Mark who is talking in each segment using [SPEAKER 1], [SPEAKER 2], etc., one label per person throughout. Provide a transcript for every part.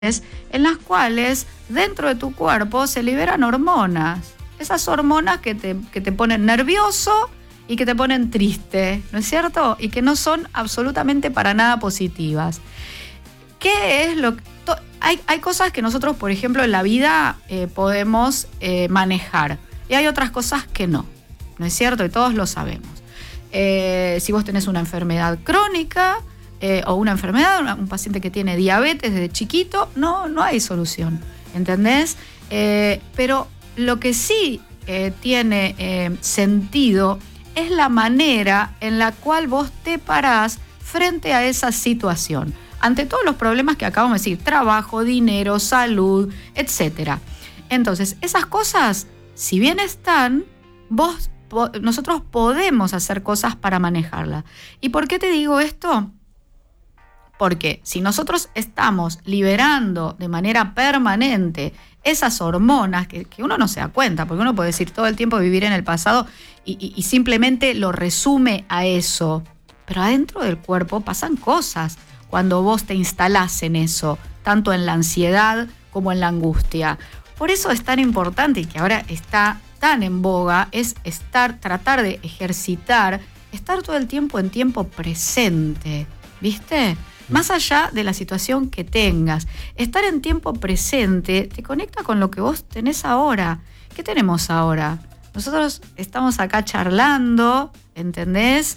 [SPEAKER 1] en las cuales dentro de tu cuerpo se liberan hormonas. Esas hormonas que te ponen nervioso y que te ponen triste, ¿no es cierto? Y que no son absolutamente para nada positivas. ¿Qué es lo que...? Hay cosas que nosotros, por ejemplo, en la vida podemos manejar. Y hay otras cosas que no. ¿No es cierto? Y todos lo sabemos. Si vos tenés una enfermedad crónica... o una enfermedad, un paciente que tiene diabetes desde chiquito, no hay solución, ¿entendés? Pero lo que sí tiene sentido es la manera en la cual vos te parás frente a esa situación, ante todos los problemas que acabamos de decir, trabajo, dinero, salud, etc. Entonces, esas cosas, si bien están, nosotros podemos hacer cosas para manejarlas. ¿Y por qué te digo esto? Porque si nosotros estamos liberando de manera permanente esas hormonas que uno no se da cuenta, porque uno puede decir todo el tiempo vivir en el pasado y simplemente lo resume a eso, pero adentro del cuerpo pasan cosas cuando vos te instalás en eso, tanto en la ansiedad como en la angustia. Por eso es tan importante y que ahora está tan en boga, es tratar de ejercitar, estar todo el tiempo en tiempo presente, ¿viste? Más allá de la situación que tengas, estar en tiempo presente te conecta con lo que vos tenés ahora. ¿Qué tenemos ahora? Nosotros estamos acá charlando, ¿entendés?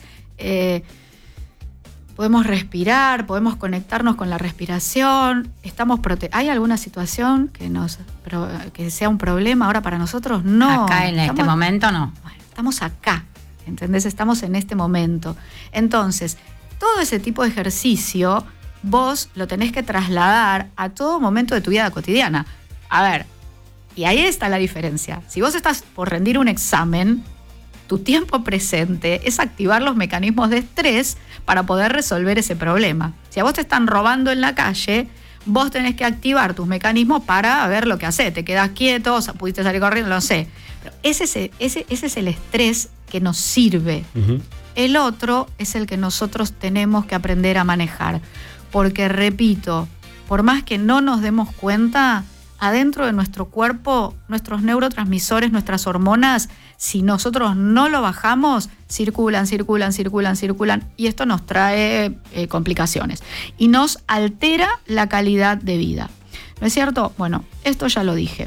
[SPEAKER 1] Podemos respirar, podemos conectarnos con la respiración. ¿Hay alguna situación que sea un problema ahora para nosotros? No.
[SPEAKER 2] Acá en este momento no.
[SPEAKER 1] Bueno, estamos acá, ¿entendés? Estamos en este momento. Entonces, todo ese tipo de ejercicio vos lo tenés que trasladar a todo momento de tu vida cotidiana. A ver, y ahí está la diferencia. Si vos estás por rendir un examen, tu tiempo presente es activar los mecanismos de estrés para poder resolver ese problema. Si a vos te están robando en la calle, vos tenés que activar tus mecanismos para ver lo que hacés. Te quedás quieto, pudiste salir corriendo, no sé. Pero ese es el estrés que nos sirve. Uh-huh. El otro es el que nosotros tenemos que aprender a manejar. Porque, repito, por más que no nos demos cuenta, adentro de nuestro cuerpo, nuestros neurotransmisores, nuestras hormonas, si nosotros no lo bajamos, circulan, y esto nos trae complicaciones. Y nos altera la calidad de vida. ¿No es cierto? Bueno, esto ya lo dije.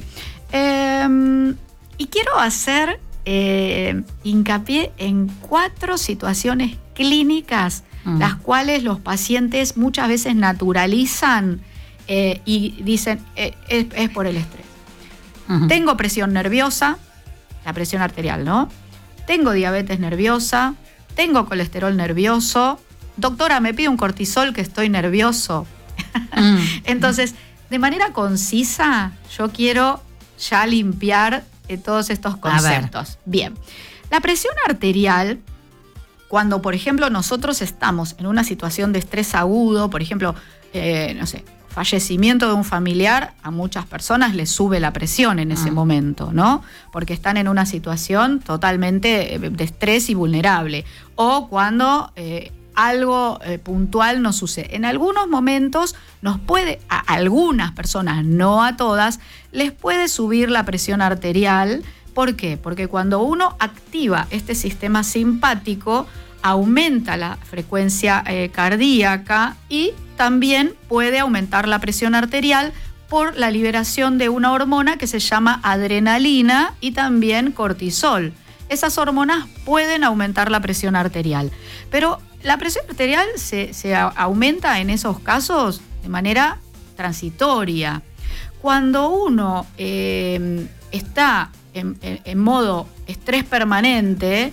[SPEAKER 1] Y quiero hacer hincapié en 4 situaciones clínicas las cuales los pacientes muchas veces naturalizan y dicen es por el estrés. Uh-huh. Tengo presión nerviosa, la presión arterial, ¿no? Tengo diabetes nerviosa, tengo colesterol nervioso, doctora, me pide un cortisol que estoy nervioso. Entonces, de manera concisa, yo quiero ya limpiar todos estos conceptos. Bien, la presión arterial, cuando, por ejemplo, nosotros estamos en una situación de estrés agudo, por ejemplo, fallecimiento de un familiar, a muchas personas les sube la presión en ese momento, ¿no? Porque están en una situación totalmente de estrés y vulnerable. O cuando algo puntual nos sucede. En algunos momentos a algunas personas, no a todas, les puede subir la presión arterial. ¿Por qué? Porque cuando uno activa este sistema simpático, aumenta la frecuencia cardíaca y también puede aumentar la presión arterial por la liberación de una hormona que se llama adrenalina y también cortisol. Esas hormonas pueden aumentar la presión arterial. Pero la presión arterial se aumenta en esos casos de manera transitoria. Cuando uno está en modo estrés permanente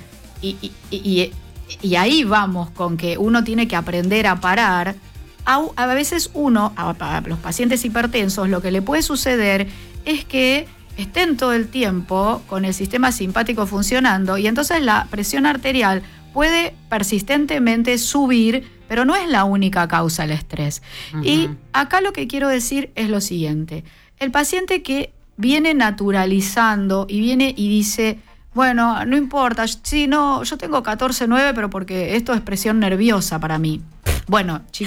[SPEAKER 1] y ahí vamos con que uno tiene que aprender a parar, a veces a los pacientes hipertensos lo que le puede suceder es que estén todo el tiempo con el sistema simpático funcionando y entonces la presión arterial puede persistentemente subir, pero no es la única causa del estrés. Uh-huh. Y acá lo que quiero decir es lo siguiente. El paciente que viene naturalizando y viene y dice, bueno, no importa, sí, no, yo tengo 14,9, pero porque esto es presión nerviosa para mí. Bueno, chicos,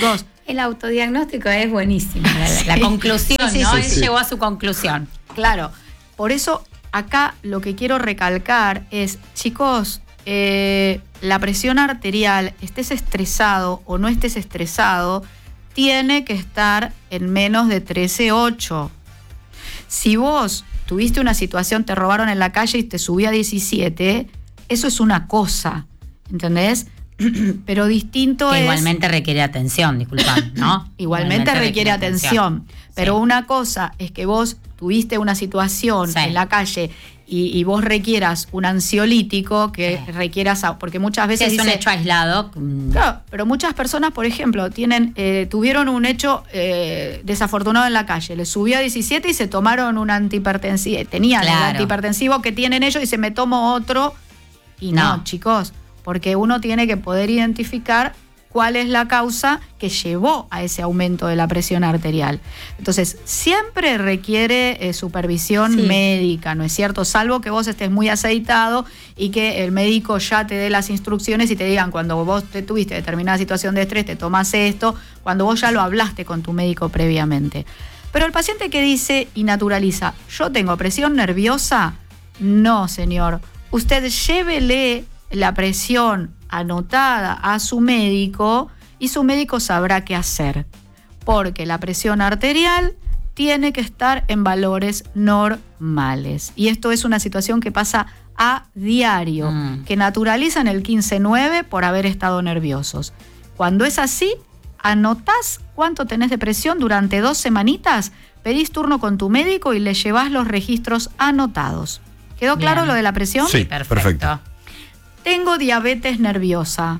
[SPEAKER 2] El autodiagnóstico es buenísimo. La conclusión,
[SPEAKER 1] Sí,
[SPEAKER 2] ¿no?
[SPEAKER 1] sí,
[SPEAKER 2] Él
[SPEAKER 1] sí.
[SPEAKER 2] llegó a su conclusión.
[SPEAKER 1] Claro, por eso acá lo que quiero recalcar es, chicos, la presión arterial, estés estresado o no estés estresado, tiene que estar en menos de 13,8. Si vos tuviste una situación, te robaron en la calle y te subí a 17, eso es una cosa, ¿entendés? Pero distinto
[SPEAKER 2] Que
[SPEAKER 1] es...
[SPEAKER 2] igualmente requiere atención, disculpad, ¿no?
[SPEAKER 1] Igualmente requiere atención. Pero
[SPEAKER 2] Sí.
[SPEAKER 1] una cosa es que vos tuviste una situación
[SPEAKER 2] Sí.
[SPEAKER 1] en la calle y vos requieras un ansiolítico que
[SPEAKER 2] Sí.
[SPEAKER 1] requieras, porque muchas veces
[SPEAKER 2] Es un
[SPEAKER 1] dice-
[SPEAKER 2] hecho aislado.
[SPEAKER 1] Claro, pero muchas personas, por ejemplo, tuvieron un hecho desafortunado en la calle. Les subió a 17 y se tomaron un antihipertensivo. Tenían el
[SPEAKER 2] Claro.
[SPEAKER 1] antihipertensivo que tienen ellos y se me tomo otro. Y no,
[SPEAKER 2] No.
[SPEAKER 1] chicos, porque uno tiene que poder identificar cuál es la causa que llevó a ese aumento de la presión arterial. Entonces, siempre requiere supervisión
[SPEAKER 2] Sí.
[SPEAKER 1] médica, ¿no es cierto? Salvo que vos estés muy aceitado y que el médico ya te dé las instrucciones y te digan, cuando vos te tuviste determinada situación de estrés, te tomas esto, cuando vos ya lo hablaste con tu médico previamente. Pero el paciente que dice y naturaliza, yo tengo presión nerviosa, no, señor. Usted llévele la presión anotada a su médico y su médico sabrá qué hacer, porque la presión arterial tiene que estar en valores normales. Y esto es una situación que pasa a diario, que naturalizan el 15-9 por haber estado nerviosos. Cuando es así, anotás cuánto tenés de presión durante 2 semanitas, pedís turno con tu médico y le llevás los registros anotados. ¿Quedó claro
[SPEAKER 2] Bien.
[SPEAKER 1] lo de la presión?
[SPEAKER 3] Sí,
[SPEAKER 2] Perfecto.
[SPEAKER 3] perfecto.
[SPEAKER 1] Tengo diabetes nerviosa.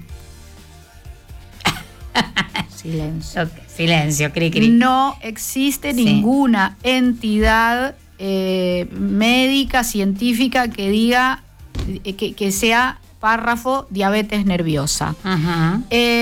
[SPEAKER 1] Silencio.
[SPEAKER 2] Ok, silencio, cri, cri.
[SPEAKER 1] No existe
[SPEAKER 2] Sí.
[SPEAKER 1] ninguna entidad médica, científica que diga que sea párrafo diabetes nerviosa.
[SPEAKER 2] Ajá.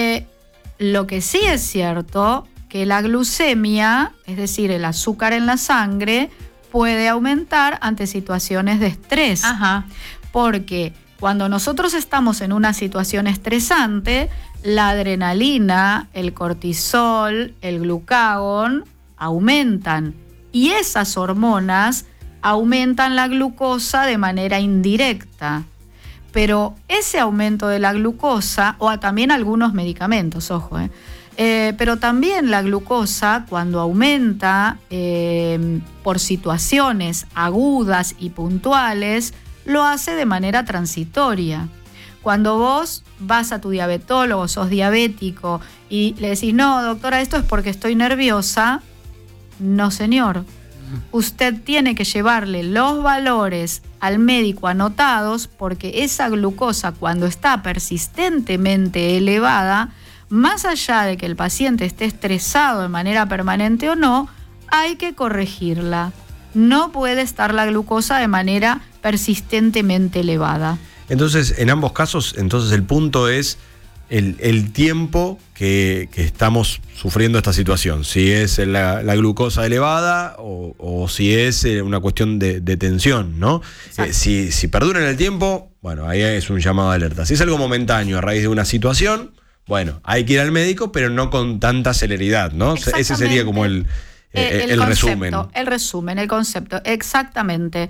[SPEAKER 1] Lo que sí es cierto que la glucemia, es decir, el azúcar en la sangre, puede aumentar ante situaciones de estrés.
[SPEAKER 2] Ajá.
[SPEAKER 1] Porque cuando nosotros estamos en una situación estresante, la adrenalina, el cortisol, el glucagón aumentan. Y esas hormonas aumentan la glucosa de manera indirecta. Pero ese aumento de la glucosa, o también algunos medicamentos, ojo, pero también la glucosa, cuando aumenta por situaciones agudas y puntuales, lo hace de manera transitoria. Cuando vos vas a tu diabetólogo, sos diabético, y le decís, no, doctora, esto es porque estoy nerviosa, no, señor. Usted tiene que llevarle los valores al médico anotados, porque esa glucosa, cuando está persistentemente elevada, más allá de que el paciente esté estresado de manera permanente o no, hay que corregirla. No puede estar la glucosa de manera persistentemente elevada.
[SPEAKER 3] Entonces, en ambos casos, entonces el punto es el tiempo que estamos sufriendo esta situación. Si es la glucosa elevada o si es una cuestión de tensión, ¿no? Si perdura en el tiempo, bueno, ahí es un llamado de alerta. Si es algo momentáneo a raíz de una situación, bueno, hay que ir al médico, pero no con tanta celeridad, ¿no? Ese sería como el resumen.
[SPEAKER 1] El resumen, el concepto, exactamente.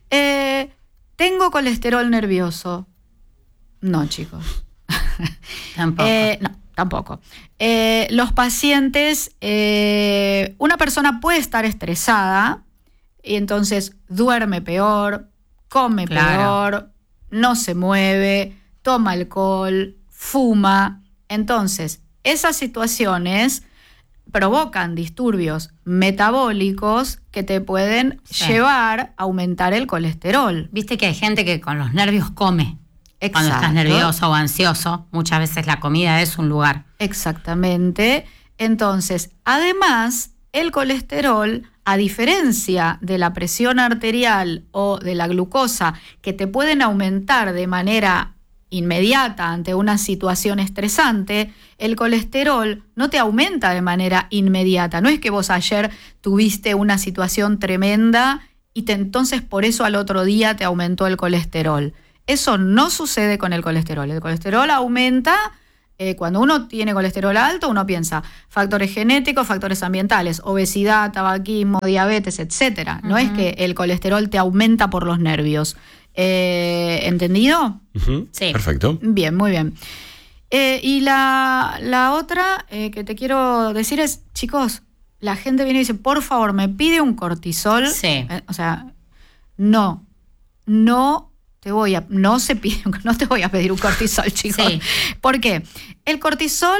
[SPEAKER 1] ¿Tengo colesterol nervioso? No, chicos.
[SPEAKER 2] Tampoco.
[SPEAKER 1] No, tampoco. Los pacientes, una persona puede estar estresada y entonces duerme peor, come peor, no se mueve, toma alcohol, fuma. Entonces, esas situaciones provocan disturbios metabólicos que te pueden llevar a aumentar el colesterol.
[SPEAKER 2] Viste que hay gente que con los nervios come.
[SPEAKER 1] Exacto.
[SPEAKER 2] Cuando estás nervioso o ansioso, muchas veces la comida es un lugar.
[SPEAKER 1] Exactamente. Entonces, además, el colesterol, a diferencia de la presión arterial o de la glucosa, que te pueden aumentar de manera inmediata ante una situación estresante, el colesterol no te aumenta de manera inmediata. No es que vos ayer tuviste una situación tremenda y entonces por eso al otro día te aumentó el colesterol. Eso no sucede con el colesterol. El colesterol aumenta cuando uno tiene colesterol alto, uno piensa factores genéticos, factores ambientales, obesidad, tabaquismo, diabetes, etcétera. No es que el colesterol te aumenta por los nervios. ¿Entendido?
[SPEAKER 2] Sí.
[SPEAKER 3] Perfecto.
[SPEAKER 1] Bien, muy bien. Y la otra que te quiero decir es, chicos, la gente viene y dice, por favor, me pide un cortisol.
[SPEAKER 2] Sí.
[SPEAKER 1] O sea, no te voy a pedir un cortisol, chicos.
[SPEAKER 2] Sí.
[SPEAKER 1] ¿Por qué? El cortisol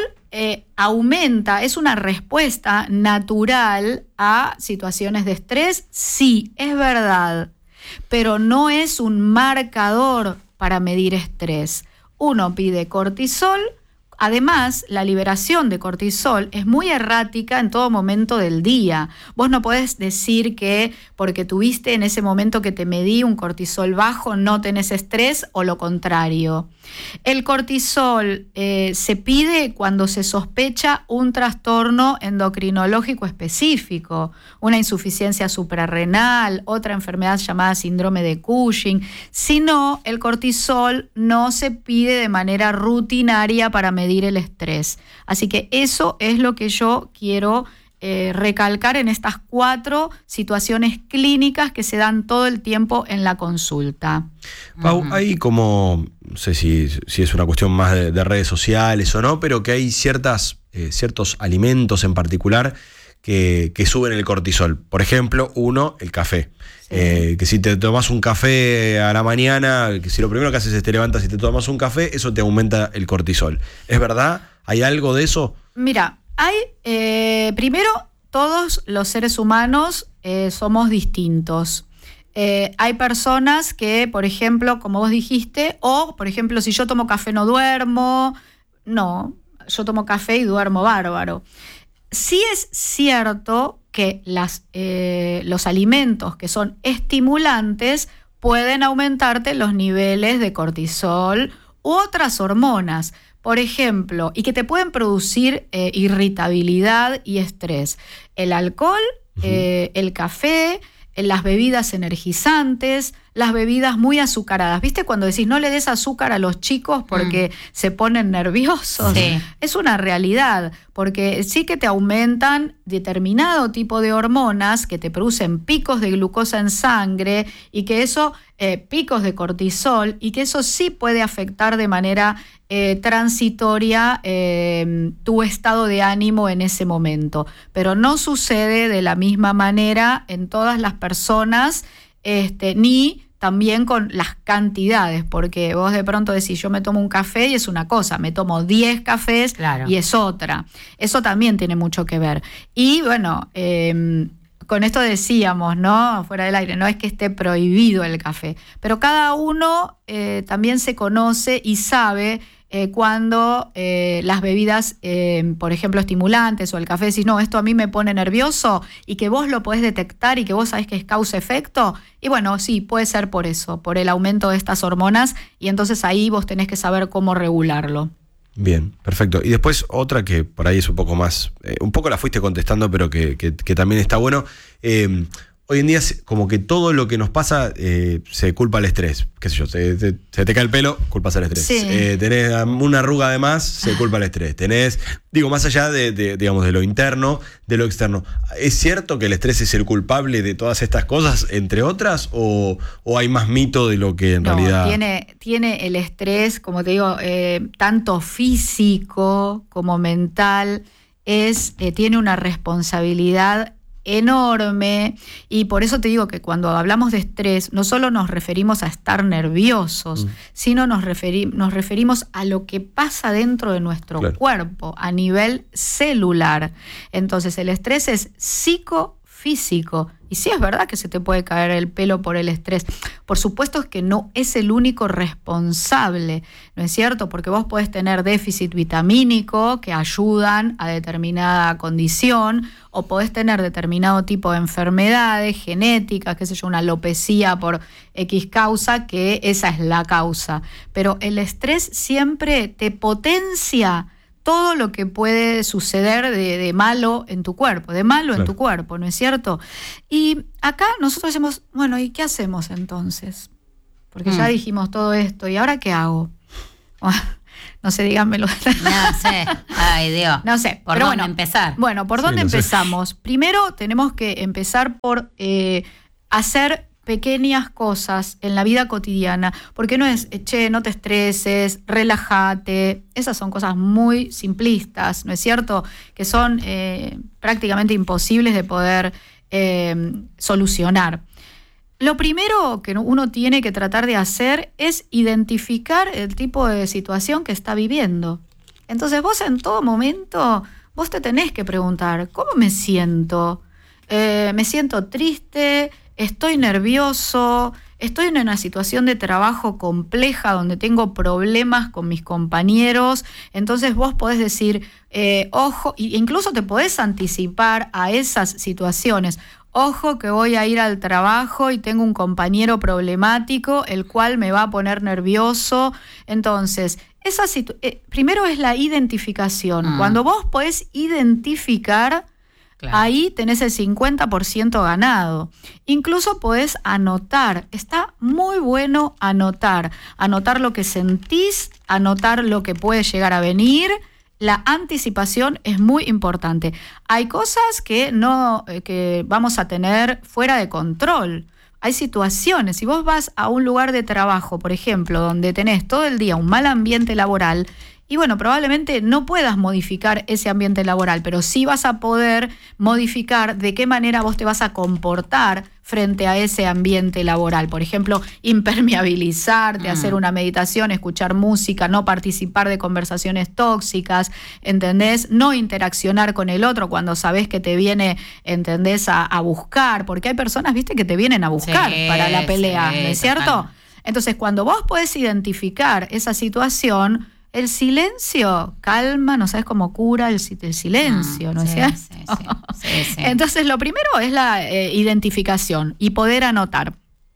[SPEAKER 1] aumenta, es una respuesta natural a situaciones de estrés, sí, es verdad, pero no es un marcador para medir estrés. Uno pide cortisol. Además, la liberación de cortisol es muy errática en todo momento del día. Vos no podés decir que porque tuviste en ese momento que te medí un cortisol bajo no tenés estrés o lo contrario. El cortisol se pide cuando se sospecha un trastorno endocrinológico específico, una insuficiencia suprarrenal, otra enfermedad llamada síndrome de Cushing. Si no, el cortisol no se pide de manera rutinaria para medir el estrés. Así que eso es lo que yo quiero recalcar en estas 4 situaciones clínicas que se dan todo el tiempo en la consulta.
[SPEAKER 3] Pau, hay como, no sé si es una cuestión más de redes sociales o no, pero que hay ciertos alimentos en particular que suben el cortisol. Por ejemplo, el café. Sí. Que si te tomas un café a la mañana, que si lo primero que haces es te levantas y te tomas un café, eso te aumenta el cortisol. ¿Es verdad? ¿Hay algo de eso?
[SPEAKER 1] Mira, primero, todos los seres humanos somos distintos. Hay personas que, por ejemplo, como vos dijiste, o por ejemplo, si yo tomo café no duermo. No, yo tomo café y duermo bárbaro. Sí es cierto que los alimentos que son estimulantes pueden aumentarte los niveles de cortisol u otras hormonas, por ejemplo, y que te pueden producir irritabilidad y estrés. El alcohol, el café, las bebidas energizantes, las bebidas muy azucaradas. ¿Viste cuando decís no le des azúcar a los chicos porque se ponen nerviosos?
[SPEAKER 2] Sí.
[SPEAKER 1] Es una realidad, porque sí que te aumentan determinado tipo de hormonas que te producen picos de glucosa en sangre y que eso, picos de cortisol, y que eso sí puede afectar de manera transitoria tu estado de ánimo en ese momento. Pero no sucede de la misma manera en todas las personas, ni también con las cantidades, porque vos de pronto decís, yo me tomo un café y es una cosa, me tomo 10 cafés y es otra. Eso también tiene mucho que ver. Y bueno, con esto decíamos, ¿no? Fuera del aire, no es que esté prohibido el café, pero cada uno también se conoce y sabe cuando las bebidas, por ejemplo, estimulantes o el café, decís, no, esto a mí me pone nervioso, y que vos lo podés detectar y que vos sabés que es causa-efecto, y bueno, sí, puede ser por eso, por el aumento de estas hormonas, y entonces ahí vos tenés que saber cómo regularlo.
[SPEAKER 3] Bien, perfecto. Y después otra que por ahí es un poco más, un poco la fuiste contestando, pero que también está bueno. Hoy en día como que todo lo que nos pasa se culpa al estrés. Qué sé yo, se te cae el pelo, culpas al estrés.
[SPEAKER 1] Sí.
[SPEAKER 3] Tenés una arruga de más, se culpa al estrés. Más allá de lo interno, de lo externo. ¿Es cierto que el estrés es el culpable de todas estas cosas, entre otras? ¿O hay más mito de lo que en realidad...?
[SPEAKER 1] Tiene el estrés, como te digo, tanto físico como mental, tiene una responsabilidad enorme, y por eso te digo que cuando hablamos de estrés no solo nos referimos a estar nerviosos, sino nos referimos a lo que pasa dentro de nuestro cuerpo a nivel celular. Entonces el estrés es psicofísico, y sí es verdad que se te puede caer el pelo por el estrés. Por supuesto es que no es el único responsable, ¿no es cierto? Porque vos podés tener déficit vitamínico que ayudan a determinada condición, o podés tener determinado tipo de enfermedades genéticas, qué sé yo, una alopecia por X causa, que esa es la causa. Pero el estrés siempre te potencia todo lo que puede suceder de malo en tu cuerpo, en tu cuerpo, ¿no es cierto? Y acá nosotros decimos, bueno, ¿y qué hacemos entonces? Porque ya dijimos todo esto, ¿y ahora qué hago? No sé, díganmelo.
[SPEAKER 2] No sé. Ay, Dios.
[SPEAKER 1] No sé.
[SPEAKER 2] ¿Por
[SPEAKER 1] pero
[SPEAKER 2] dónde
[SPEAKER 1] bueno,
[SPEAKER 2] empezar?
[SPEAKER 1] Bueno, ¿por
[SPEAKER 3] Sí,
[SPEAKER 1] dónde
[SPEAKER 3] no sé.
[SPEAKER 1] empezamos? Primero tenemos que empezar por hacer pequeñas cosas en la vida cotidiana, porque no es, che, no te estreses, relájate. Esas son cosas muy simplistas, ¿no es cierto? Que son prácticamente imposibles de poder solucionar. Lo primero que uno tiene que tratar de hacer es identificar el tipo de situación que está viviendo. Entonces vos en todo momento, vos te tenés que preguntar, ¿cómo me siento? ¿Me siento triste? ¿Estoy nervioso? ¿Estoy en una situación de trabajo compleja donde tengo problemas con mis compañeros? Entonces vos podés decir, ojo, e incluso te podés anticipar a esas situaciones. Ojo que voy a ir al trabajo y tengo un compañero problemático, el cual me va a poner nervioso. Entonces, primero es la identificación. Cuando vos podés identificar, claro, ahí tenés el 50% ganado. Incluso podés anotar. Está muy bueno anotar. Anotar lo que sentís, anotar lo que puede llegar a venir. La anticipación es muy importante. Hay cosas que vamos a tener fuera de control. Hay situaciones. Si vos vas a un lugar de trabajo, por ejemplo, donde tenés todo el día un mal ambiente laboral, y bueno, probablemente no puedas modificar ese ambiente laboral, pero sí vas a poder modificar de qué manera vos te vas a comportar frente a ese ambiente laboral. Por ejemplo, impermeabilizarte, hacer una meditación, escuchar música, no participar de conversaciones tóxicas, ¿entendés? No interaccionar con el otro cuando sabés que te viene, ¿entendés?, a buscar, porque hay personas, viste, que te vienen a buscar para la pelea, ¿no es cierto? Total. Entonces, cuando vos podés identificar esa situación, el silencio calma, no sabes cómo cura el silencio, ¿no es cierto? Sí. Entonces, lo primero es la identificación y poder anotar.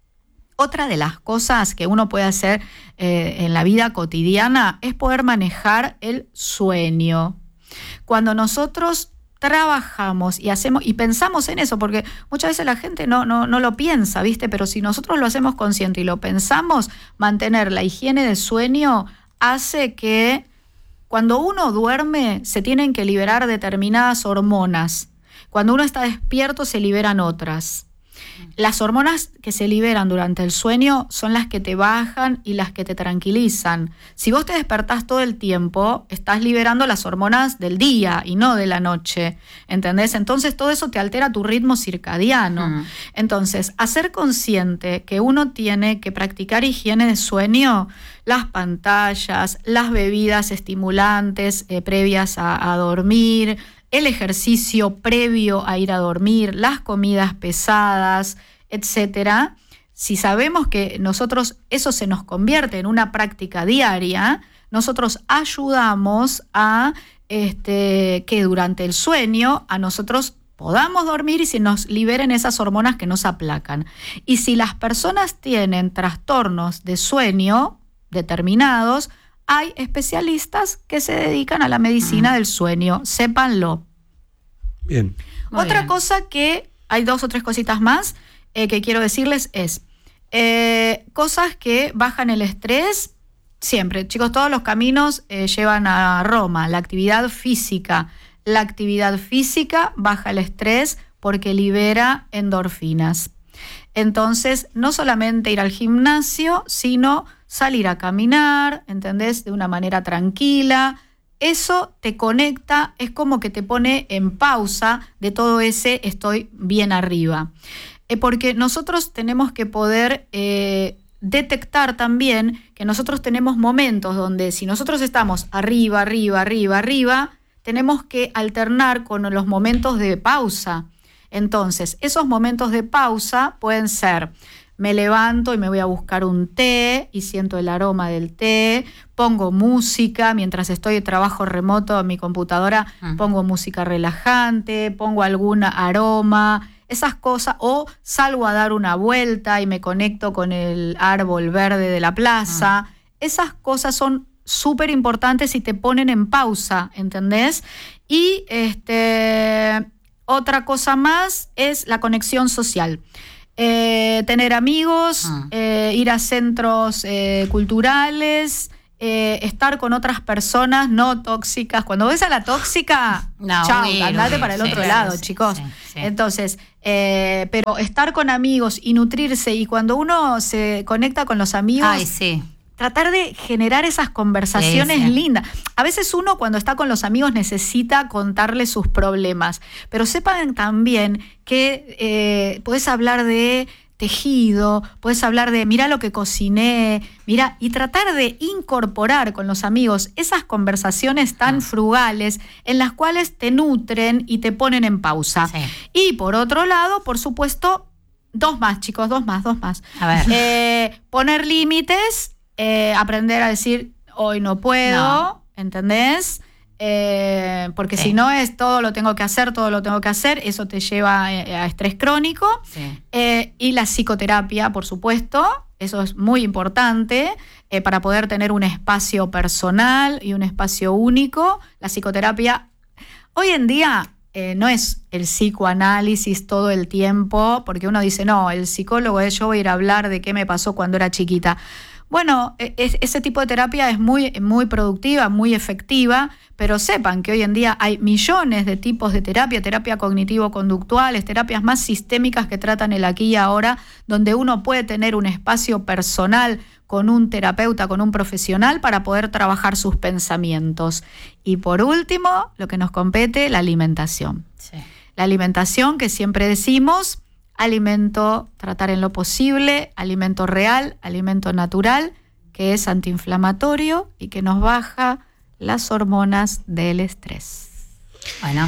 [SPEAKER 1] Otra de las cosas que uno puede hacer en la vida cotidiana es poder manejar el sueño. Cuando nosotros trabajamos y hacemos y pensamos en eso, porque muchas veces la gente no lo piensa, ¿viste? Pero si nosotros lo hacemos consciente y lo pensamos, mantener la higiene de sueño hace que cuando uno duerme se tienen que liberar determinadas hormonas. Cuando uno está despierto se liberan otras. Las hormonas que se liberan durante el sueño son las que te bajan y las que te tranquilizan. Si vos te despertás todo el tiempo, estás liberando las hormonas del día y no de la noche, ¿entendés? Entonces todo eso te altera tu ritmo circadiano. Entonces, hacer consciente que uno tiene que practicar higiene de sueño, las pantallas, las bebidas estimulantes previas a dormir, el ejercicio previo a ir a dormir, las comidas pesadas, etcétera. Si sabemos que nosotros eso se nos convierte en una práctica diaria, nosotros ayudamos a que durante el sueño a nosotros podamos dormir y se nos liberen esas hormonas que nos aplacan. Y si las personas tienen trastornos de sueño determinados, hay especialistas que se dedican a la medicina del sueño, sépanlo.
[SPEAKER 3] Bien.
[SPEAKER 1] Otra cosa que, hay 2 o 3 cositas más que quiero decirles es, cosas que bajan el estrés, siempre, chicos, todos los caminos llevan a Roma, la actividad física. La actividad física baja el estrés porque libera endorfinas. Entonces, no solamente ir al gimnasio, sino salir a caminar, ¿entendés?, de una manera tranquila. Eso te conecta, es como que te pone en pausa de todo ese estoy bien arriba. Porque nosotros tenemos que poder detectar también que nosotros tenemos momentos donde si nosotros estamos arriba, tenemos que alternar con los momentos de pausa. Entonces, esos momentos de pausa pueden ser, me levanto y me voy a buscar un té y siento el aroma del té, pongo música, mientras estoy de trabajo remoto en mi computadora, pongo música relajante, pongo algún aroma, esas cosas, o salgo a dar una vuelta y me conecto con el árbol verde de la plaza. Esas cosas son súper importantes y te ponen en pausa, ¿entendés? Y otra cosa más es la conexión social. Tener amigos, ir a centros culturales, estar con otras personas no tóxicas. Cuando ves a la tóxica, chao, andate para el otro lado, chicos.
[SPEAKER 2] Sí.
[SPEAKER 1] Entonces, pero estar con amigos y nutrirse, y cuando uno se conecta con los amigos, tratar de generar esas conversaciones lindas. A veces uno cuando está con los amigos necesita contarle sus problemas, pero sepan también que podés hablar de tejido, puedes hablar de mira lo que cociné, mira, y tratar de incorporar con los amigos esas conversaciones tan frugales en las cuales te nutren y te ponen en pausa.
[SPEAKER 2] Sí.
[SPEAKER 1] Y por otro lado, por supuesto, dos más, chicos, dos más.
[SPEAKER 2] A ver.
[SPEAKER 1] Poner límites, aprender a decir hoy no puedo, ¿entendés? Porque si no es todo lo tengo que hacer, eso te lleva a estrés crónico.
[SPEAKER 2] Sí.
[SPEAKER 1] Y la psicoterapia, por supuesto, eso es muy importante para poder tener un espacio personal y un espacio único. La psicoterapia, hoy en día, no es el psicoanálisis todo el tiempo, porque uno dice, no, el psicólogo es yo voy a ir a hablar de qué me pasó cuando era chiquita. Bueno, ese tipo de terapia es muy, muy productiva, muy efectiva, pero sepan que hoy en día hay millones de tipos de terapia cognitivo-conductuales, terapias más sistémicas que tratan el aquí y ahora, donde uno puede tener un espacio personal con un terapeuta, con un profesional, para poder trabajar sus pensamientos. Y por último, lo que nos compete, la alimentación.
[SPEAKER 2] Sí.
[SPEAKER 1] La alimentación, que siempre decimos, alimento, tratar en lo posible, alimento real, alimento natural, que es antiinflamatorio y que nos baja las hormonas del estrés.
[SPEAKER 2] Bueno.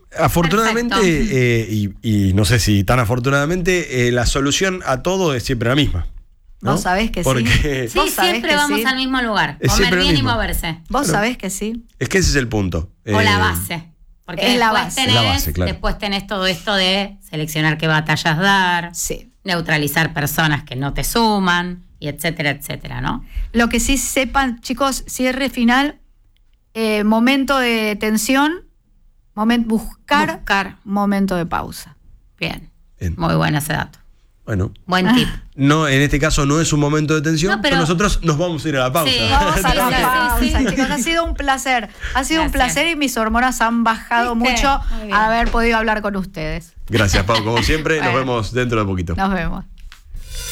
[SPEAKER 3] Afortunadamente, y no sé si tan afortunadamente, la solución a todo es siempre la misma, ¿no?
[SPEAKER 1] Vos sabés que
[SPEAKER 3] porque
[SPEAKER 2] sí. Sí, siempre vamos al mismo lugar.
[SPEAKER 3] Es
[SPEAKER 2] comer bien y
[SPEAKER 3] mismo.
[SPEAKER 2] moverse.
[SPEAKER 1] Vos sabés que sí.
[SPEAKER 3] Es que ese es el punto.
[SPEAKER 2] O la base. Porque
[SPEAKER 1] es la base.
[SPEAKER 3] Es la base, claro.
[SPEAKER 2] Después tenés todo esto de seleccionar qué batallas dar, neutralizar personas que no te suman, y etcétera, etcétera, ¿no?
[SPEAKER 1] Lo que sí sepan, chicos, cierre final, momento de tensión, buscar momento de pausa.
[SPEAKER 2] Bien. Muy bueno ese dato.
[SPEAKER 3] Bueno.
[SPEAKER 2] Buen tip.
[SPEAKER 3] No, en este caso no es un momento de tensión,
[SPEAKER 2] No, pero
[SPEAKER 3] nosotros nos vamos a ir a la pausa.
[SPEAKER 2] Sí,
[SPEAKER 1] vamos a la pausa,
[SPEAKER 2] sí.
[SPEAKER 1] chicos. Ha sido un placer.
[SPEAKER 2] Gracias.
[SPEAKER 1] Un placer y mis hormonas han bajado mucho
[SPEAKER 2] Muy bien.
[SPEAKER 1] haber podido hablar con ustedes.
[SPEAKER 3] Gracias, Pau. Como siempre,
[SPEAKER 1] Bueno.
[SPEAKER 3] nos vemos dentro de poquito.
[SPEAKER 1] Nos vemos.